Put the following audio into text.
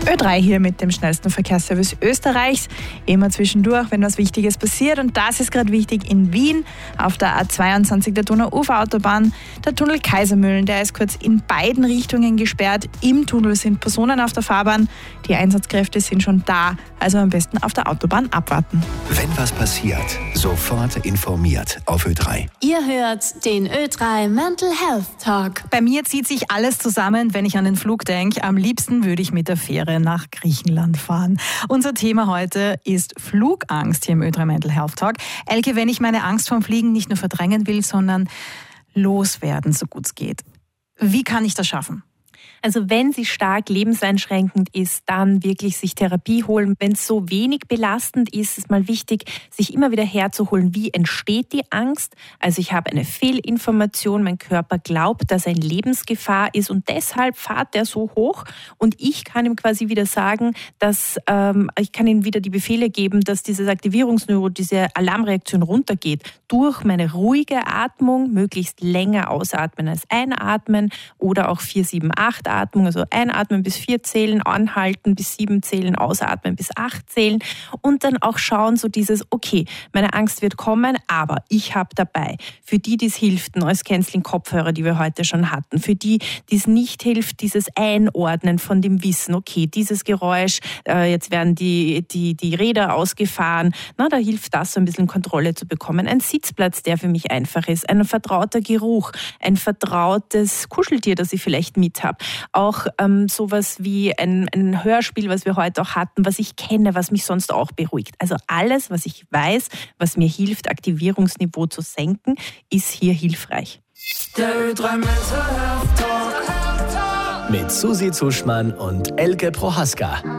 Ö3 hier mit dem schnellsten Verkehrsservice Österreichs. Immer zwischendurch, wenn was Wichtiges passiert. Und das ist gerade wichtig in Wien auf der A22 der Donau-Ufer-Autobahn. Der Tunnel Kaisermühlen, der ist kurz in beiden Richtungen gesperrt. Im Tunnel sind Personen auf der Fahrbahn. Die Einsatzkräfte sind schon da. Also am besten auf der Autobahn abwarten. Wenn was passiert, sofort informiert auf Ö3. Ihr hört den Ö3 Mental Health Talk. Bei mir zieht sich alles zusammen, wenn ich an den Flug denke. Am liebsten würde ich mit der Fähre nach Griechenland fahren. Unser Thema heute ist Flugangst hier im Ö3 Mental Health Talk. Elke, wenn ich meine Angst vorm Fliegen nicht nur verdrängen will, sondern loswerden, so gut es geht. Wie kann ich das schaffen? Also wenn sie stark lebenseinschränkend ist, dann wirklich sich Therapie holen. Wenn es so wenig belastend ist, ist mal wichtig, sich immer wieder herzuholen, wie entsteht die Angst. Also ich habe eine Fehlinformation, mein Körper glaubt, dass ein Lebensgefahr ist und deshalb fährt der so hoch. Und ich kann ihm quasi wieder sagen, dass ich kann ihm wieder die Befehle geben, dass dieses Aktivierungsneuro, diese Alarmreaktion runtergeht. Durch meine ruhige Atmung, möglichst länger ausatmen als einatmen oder auch 4, 7, 8 Atmung, also einatmen bis 4 zählen, anhalten bis 7 zählen, ausatmen bis 8 zählen und dann auch schauen, so dieses, okay, meine Angst wird kommen, aber ich habe dabei, für die es hilft, Noise-Canceling-Kopfhörer, die wir heute schon hatten, für die es nicht hilft, dieses Einordnen von dem Wissen, okay, dieses Geräusch, jetzt werden die Räder ausgefahren, da hilft das, so ein bisschen Kontrolle zu bekommen. Ein Sitzplatz, der für mich einfach ist, ein vertrauter Geruch, ein vertrautes Kuscheltier, das ich vielleicht mit habe. Auch sowas wie ein Hörspiel, was wir heute auch hatten, was ich kenne, was mich sonst auch beruhigt. Also alles, was ich weiß, was mir hilft, Aktivierungsniveau zu senken, ist hier hilfreich. Der Ö3 Mental Health Talk mit Susi Zuschmann und Elke Prohaska.